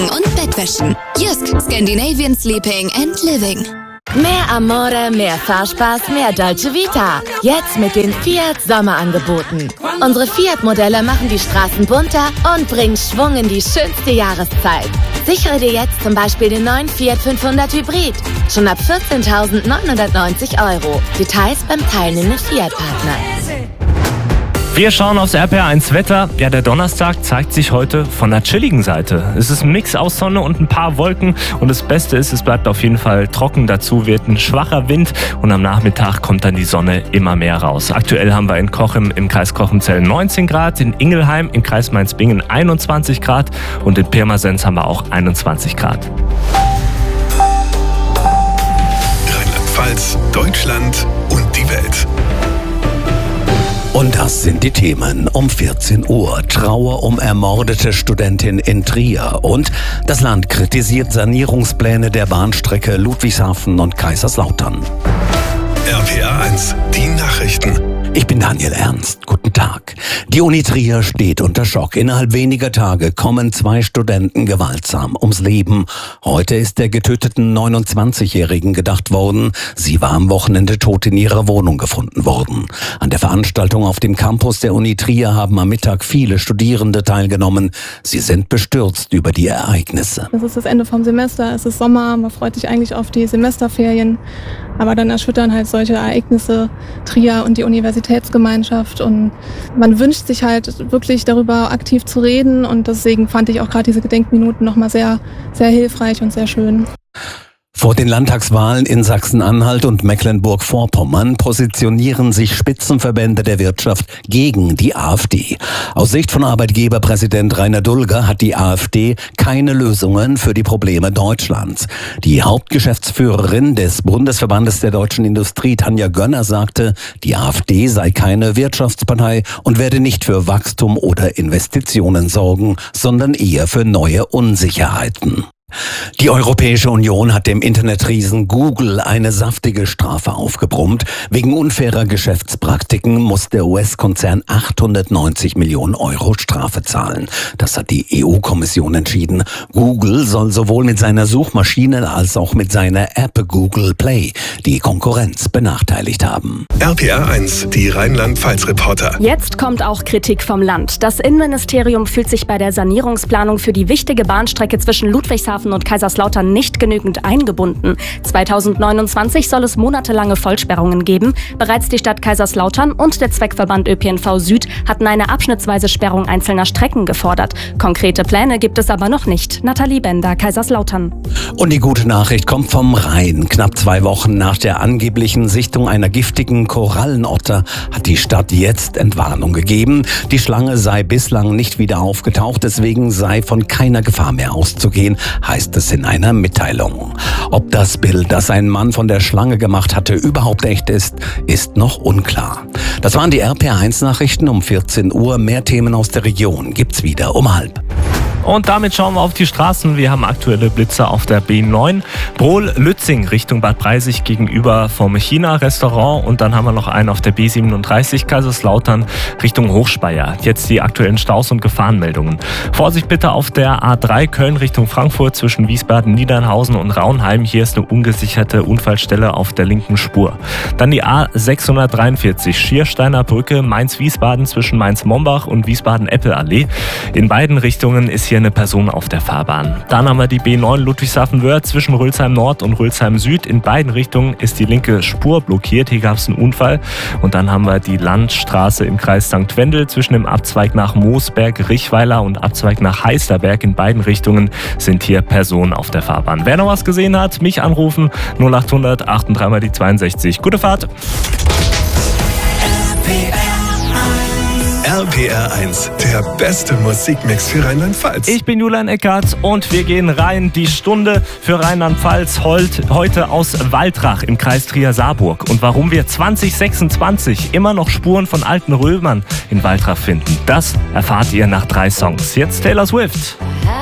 und Bettwäschen. Jysk, Scandinavian Sleeping and Living. Mehr Amore, mehr Fahrspaß, mehr Dolce Vita. Jetzt mit den Fiat Sommerangeboten. Unsere Fiat-Modelle machen die Straßen bunter und bringen Schwung in die schönste Jahreszeit. Sichere dir jetzt zum Beispiel den neuen Fiat 500 Hybrid. Schon ab 14.990 €. Details beim teilnehmenden Fiat-Partner. Wir schauen aufs RPR1 Wetter. Ja, der Donnerstag zeigt sich heute von der chilligen Seite. Es ist ein Mix aus Sonne und ein paar Wolken. Und das Beste ist, es bleibt auf jeden Fall trocken. Dazu wird ein schwacher Wind. Und am Nachmittag kommt dann die Sonne immer mehr raus. Aktuell haben wir in Cochem im Kreis Cochem-Zell 19 Grad, in Ingelheim im Kreis Mainz-Bingen 21 Grad und in Pirmasens haben wir auch 21 Grad. Rheinland-Pfalz, Deutschland und die Welt. Und das sind die Themen um 14 Uhr. Trauer um ermordete Studentin in Trier. Und das Land kritisiert Sanierungspläne der Bahnstrecke Ludwigshafen und Kaiserslautern. RPR1, die Nachrichten. Ich bin Daniel Ernst. Guten Tag. Die Uni Trier steht unter Schock. Innerhalb weniger Tage kommen 2 Studenten gewaltsam ums Leben. Heute ist der getöteten 29-Jährigen gedacht worden. Sie war am Wochenende tot in ihrer Wohnung gefunden worden. An der Veranstaltung auf dem Campus der Uni Trier haben am Mittag viele Studierende teilgenommen. Sie sind bestürzt über die Ereignisse. Es ist das Ende vom Semester, es ist Sommer, man freut sich eigentlich auf die Semesterferien. Aber dann erschüttern halt solche Ereignisse Trier und die Universitätsgemeinschaft und man wünscht sich halt wirklich darüber aktiv zu reden und deswegen fand ich auch gerade diese Gedenkminuten nochmal sehr, sehr hilfreich und sehr schön. Vor den Landtagswahlen in Sachsen-Anhalt und Mecklenburg-Vorpommern positionieren sich Spitzenverbände der Wirtschaft gegen die AfD. Aus Sicht von Arbeitgeberpräsident Rainer Dulger hat die AfD keine Lösungen für die Probleme Deutschlands. Die Hauptgeschäftsführerin des Bundesverbandes der deutschen Industrie, Tanja Gönner, sagte, die AfD sei keine Wirtschaftspartei und werde nicht für Wachstum oder Investitionen sorgen, sondern eher für neue Unsicherheiten. Die Europäische Union hat dem Internetriesen Google eine saftige Strafe aufgebrummt. Wegen unfairer Geschäftspraktiken muss der US-Konzern 890 Millionen € Strafe zahlen. Das hat die EU-Kommission entschieden. Google soll sowohl mit seiner Suchmaschine als auch mit seiner App Google Play die Konkurrenz benachteiligt haben. RPR1, die Rheinland-Pfalz-Reporter. Jetzt kommt auch Kritik vom Land. Das Innenministerium fühlt sich bei der Sanierungsplanung für die wichtige Bahnstrecke zwischen Ludwigshafen und Kaiserslautern nicht genügend eingebunden. 2029 soll es monatelange Vollsperrungen geben. Bereits die Stadt Kaiserslautern und der Zweckverband ÖPNV Süd hatten eine abschnittsweise Sperrung einzelner Strecken gefordert. Konkrete Pläne gibt es aber noch nicht. Nathalie Bender, Kaiserslautern. Und die gute Nachricht kommt vom Rhein. Knapp 2 Wochen nach der angeblichen Sichtung einer giftigen Korallenotter hat die Stadt jetzt Entwarnung gegeben. Die Schlange sei bislang nicht wieder aufgetaucht, deswegen sei von keiner Gefahr mehr auszugehen, heißt es in einer Mitteilung. Ob das Bild, das ein Mann von der Schlange gemacht hatte, überhaupt echt ist, ist noch unklar. Das waren die RPR1-Nachrichten um 14 Uhr. Mehr Themen aus der Region gibt's wieder um 12:30. Und damit schauen wir auf die Straßen. Wir haben aktuelle Blitzer auf der B9. Brohl-Lützing Richtung Bad Breisig gegenüber vom China-Restaurant. Und dann haben wir noch einen auf der B37 Kaiserslautern Richtung Hochspeyer. Jetzt die aktuellen Staus und Gefahrenmeldungen. Vorsicht bitte auf der A3 Köln Richtung Frankfurt zwischen Wiesbaden, Niedernhausen und Raunheim. Hier ist eine ungesicherte Unfallstelle auf der linken Spur. Dann die A643 Schiersteiner Brücke Mainz-Wiesbaden zwischen Mainz-Mombach und Wiesbaden-Eppel-Allee. In beiden Richtungen ist hier eine Person auf der Fahrbahn. Dann haben wir die B9 Ludwigshafen-Wörth zwischen Rülsheim Nord und Rülsheim Süd. In beiden Richtungen ist die linke Spur blockiert. Hier gab es einen Unfall. Und dann haben wir die Landstraße im Kreis St. Wendel zwischen dem Abzweig nach Moosberg, Richweiler und Abzweig nach Heisterberg. In beiden Richtungen sind hier Personen auf der Fahrbahn. Wer noch was gesehen hat, mich anrufen. 0800 38 mal die 62. Gute Fahrt. RPR1, der beste Musikmix für Rheinland-Pfalz. Ich bin Julian Eckert und wir gehen rein. Die Stunde für Rheinland-Pfalz heute aus Waldrach im Kreis Trier-Saarburg. Und warum wir 2026 immer noch Spuren von alten Römern in Waldrach finden, das erfahrt ihr nach 3 Songs. Jetzt Taylor Swift.